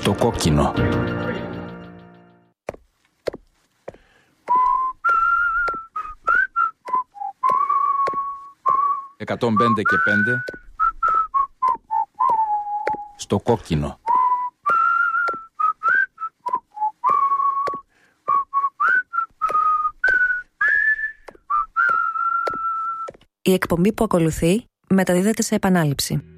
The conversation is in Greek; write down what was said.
Στο κόκκινο. «105 και 5» στο κόκκινο. Η εκπομπή που ακολουθεί μεταδίδεται σε επανάληψη.